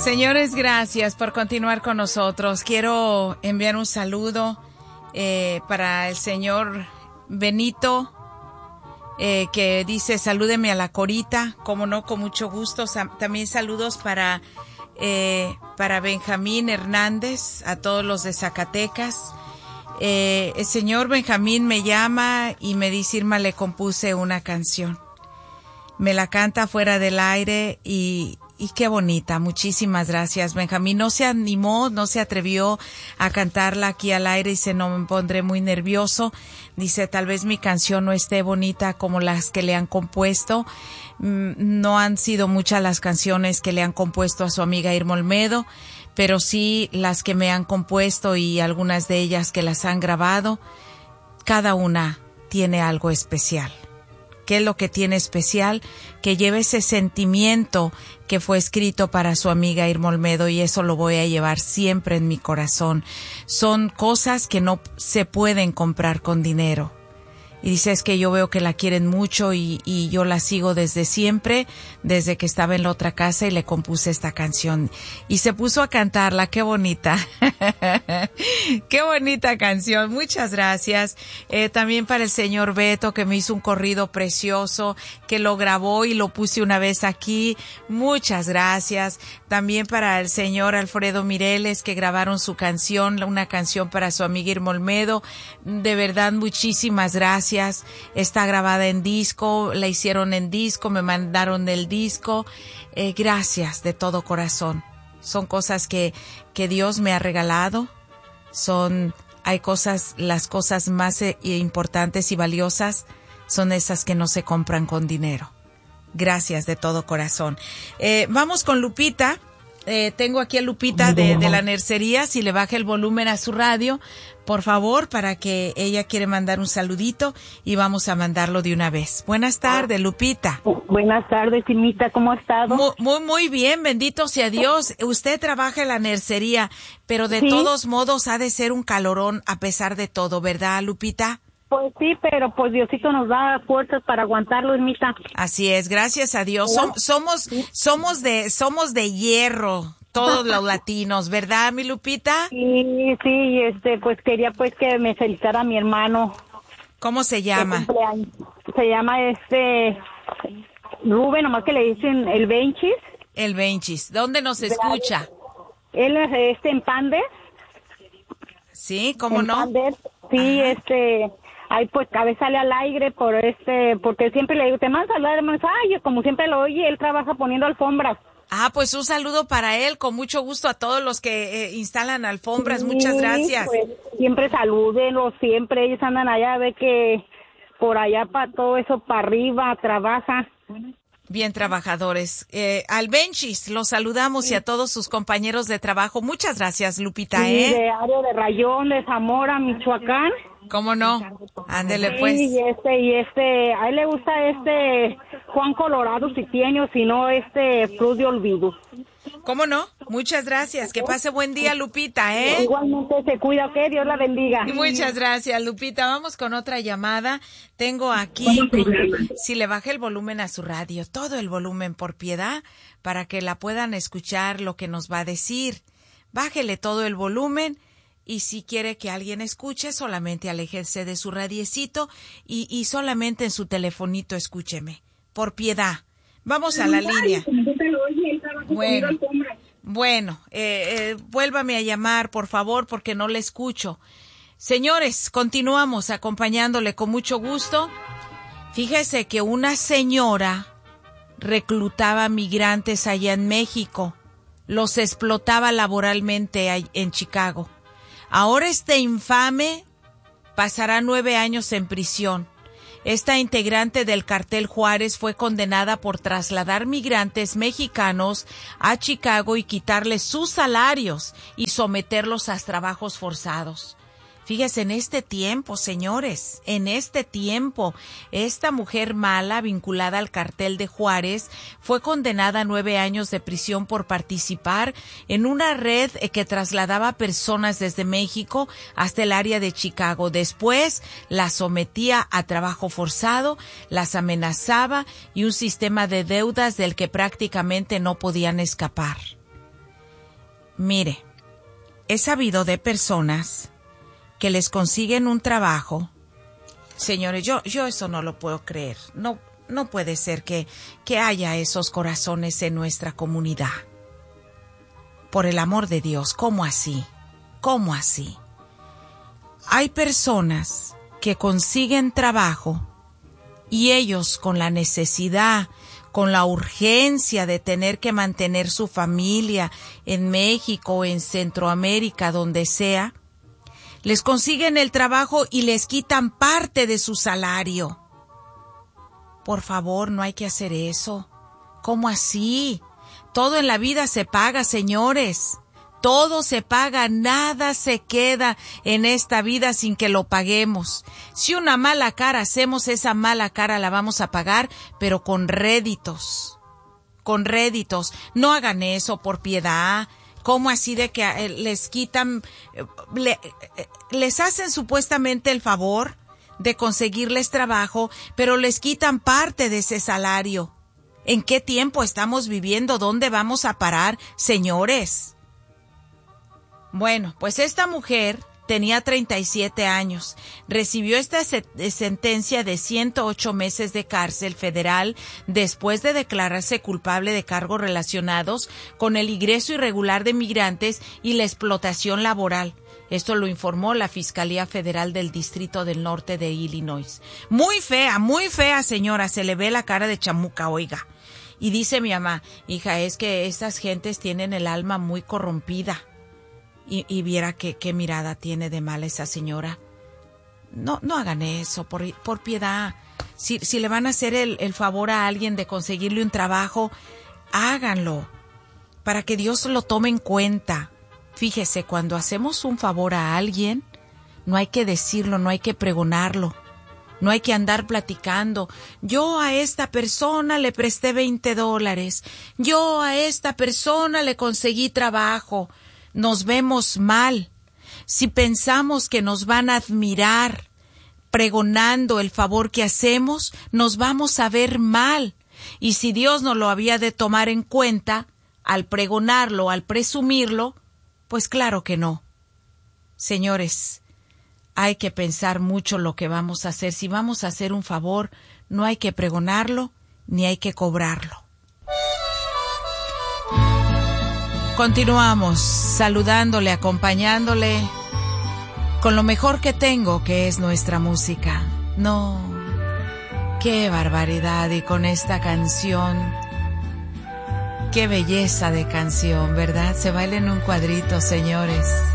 Señores, gracias por continuar con nosotros. Quiero enviar un saludo para el señor Benito, que dice, salúdeme a la Corita. Como no, con mucho gusto. También saludos para Benjamín Hernández, a todos los de Zacatecas. El señor Benjamín me llama y me dice, Irma, le compuse una canción. Me la canta fuera del aire y qué bonita. Muchísimas gracias, Benjamín. No se animó, no se atrevió a cantarla aquí al aire. Dice, no, me pondré muy nervioso. Dice, tal vez mi canción no esté bonita como las que le han compuesto. No han sido muchas las canciones que le han compuesto a su amiga Irma Olmedo, pero sí las que me han compuesto y algunas de ellas que las han grabado. Cada una tiene algo especial. ¿Qué es lo que tiene especial? Que lleve ese sentimiento que fue escrito para su amiga Irma Olmedo, y eso lo voy a llevar siempre en mi corazón. Son cosas que no se pueden comprar con dinero. Y dice, es que yo veo que la quieren mucho y yo la sigo desde siempre, desde que estaba en la otra casa, y le compuse esta canción. Y se puso a cantarla. ¡Qué bonita! ¡Qué bonita canción! Muchas gracias. También para el señor Beto, que me hizo un corrido precioso, que lo grabó y lo puse una vez aquí. Muchas gracias. También para el señor Alfredo Mireles, que grabaron su canción, una canción para su amiga Irma Olmedo. De verdad, muchísimas gracias. Está grabada en disco, la hicieron en disco, me mandaron el disco. Gracias de todo corazón. Son cosas que Dios me ha regalado. Hay cosas, las cosas más importantes y valiosas son esas que no se compran con dinero. Gracias de todo corazón. Vamos con Lupita. Tengo aquí a Lupita de la Nercería. Si le baja el volumen a su radio, por favor, para que ella quiere mandar un saludito, y vamos a mandarlo de una vez. Buenas tardes, Lupita. Buenas tardes, Irmita, ¿cómo ha estado? Muy bien, bendito sea Dios. Usted trabaja en la Nercería, pero de todos modos ha de ser un calorón a pesar de todo, ¿verdad, Lupita? Pues sí, pero pues Diosito nos da fuerzas para aguantarlo, Irmita. Así es, gracias a Dios. Somos de hierro, todos los latinos, ¿verdad, mi Lupita? Sí, pues quería pues que me felicitara a mi hermano. ¿Cómo se llama? Se llama Rubén, nomás que le dicen el Benchis. El Benchis. ¿Dónde nos escucha? Él es en Pander. Sí, ¿cómo no? Pander. Sí, ahí pues a veces sale al aire porque siempre le digo, te mando a saludar, hermano. Ay, como siempre lo oye, él trabaja poniendo alfombras. Pues un saludo para él, con mucho gusto a todos los que instalan alfombras. Sí, muchas gracias. Pues siempre salúdenlos, siempre ellos andan allá, ve que por allá para todo eso, para arriba, trabaja. Bien trabajadores. Al Benchis los saludamos, y a todos sus compañeros de trabajo. Muchas gracias, Lupita. Sí, de área de Rayón, de Zamora, Michoacán. ¿Cómo no? Ándele, pues. Sí, a él le gusta Juan Colorado si tiene, o si no, Cruz de Olvido. ¿Cómo no? Muchas gracias. Que pase buen día, Lupita, Igualmente se cuida, que Dios la bendiga. Muchas gracias, Lupita. Vamos con otra llamada. Tengo aquí, si le baje el volumen a su radio, todo el volumen por piedad, para que la puedan escuchar lo que nos va a decir. Bájele todo el volumen. Y si quiere que alguien escuche, solamente aléjese de su radiecito y solamente en su telefonito escúcheme. Por piedad. Vamos a la línea. Bueno, vuélvame a llamar, por favor, porque no le escucho. Señores, continuamos acompañándole con mucho gusto. Fíjese que una señora reclutaba migrantes allá en México. Los explotaba laboralmente en Chicago. Ahora este infame pasará 9 años en prisión. Esta integrante del cartel Juárez fue condenada por trasladar migrantes mexicanos a Chicago y quitarles sus salarios y someterlos a trabajos forzados. Fíjese, en este tiempo, señores, en este tiempo, esta mujer mala vinculada al cartel de Juárez fue condenada a 9 años de prisión por participar en una red que trasladaba personas desde México hasta el área de Chicago. Después las sometía a trabajo forzado, las amenazaba y un sistema de deudas del que prácticamente no podían escapar. Mire, he sabido de personas que les consiguen un trabajo. Señores, yo eso no lo puedo creer. No puede ser que haya esos corazones en nuestra comunidad. Por el amor de Dios, ¿cómo así? ¿Cómo así? Hay personas que consiguen trabajo y ellos con la necesidad, con la urgencia de tener que mantener su familia en México, en Centroamérica, donde sea, les consiguen el trabajo y les quitan parte de su salario. Por favor, no hay que hacer eso. ¿Cómo así? Todo en la vida se paga, señores. Todo se paga, nada se queda en esta vida sin que lo paguemos. Si una mala cara hacemos, esa mala cara la vamos a pagar, pero con réditos. Con réditos. No hagan eso por piedad. ¿Cómo así de que les quitan, les hacen supuestamente el favor de conseguirles trabajo, pero les quitan parte de ese salario? ¿En qué tiempo estamos viviendo? ¿Dónde vamos a parar, señores? Bueno, pues esta mujer tenía 37 años. Recibió esta sentencia de 108 meses de cárcel federal después de declararse culpable de cargos relacionados con el ingreso irregular de migrantes y la explotación laboral. Esto lo informó la Fiscalía Federal del Distrito del Norte de Illinois. Muy fea señora, se le ve la cara de chamuca, oiga. Y dice mi mamá, hija, es que estas gentes tienen el alma muy corrompida. Y viera qué mirada tiene de mala esa señora. No hagan eso, por piedad. Si le van a hacer el favor a alguien de conseguirle un trabajo, háganlo, para que Dios lo tome en cuenta. Fíjese, cuando hacemos un favor a alguien, no hay que decirlo, no hay que pregonarlo, no hay que andar platicando. Yo a esta persona le presté $20, yo a esta persona le conseguí trabajo. Nos vemos mal. Si pensamos que nos van a admirar pregonando el favor que hacemos, nos vamos a ver mal. Y si Dios nos lo había de tomar en cuenta, al pregonarlo, al presumirlo, pues claro que no. Señores, hay que pensar mucho lo que vamos a hacer. Si vamos a hacer un favor, no hay que pregonarlo, ni hay que cobrarlo. Continuamos saludándole, acompañándole con lo mejor que tengo, que es nuestra música. No, qué barbaridad, y con esta canción, qué belleza de canción, ¿verdad? Se baila en un cuadrito, señores.